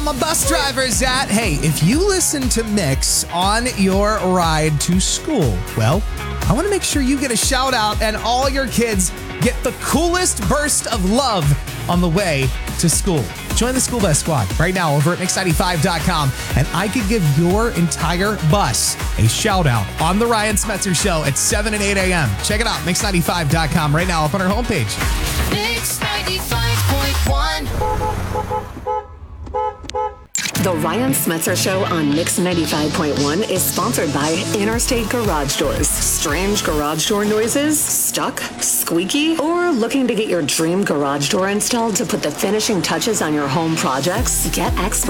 my bus drivers at? Hey, if you listen to Mix on your ride to school, well, I want to make sure you get a shout out and all your kids get the coolest burst of love on the way to school. Join the School Bus Squad right now over at Mix95.com, and I could give your entire bus a shout out on the Ryan Smetzer Show at 7 and 8 a.m. Check it out, Mix95.com right now up on our homepage. Mix 95.1. The Ryan Smetzer Show on Mix 95.1 is sponsored by Interstate Garage Doors. Strange garage door noises? Stuck? Squeaky? Or looking to get your dream garage door installed to put the finishing touches on your home projects? Get expert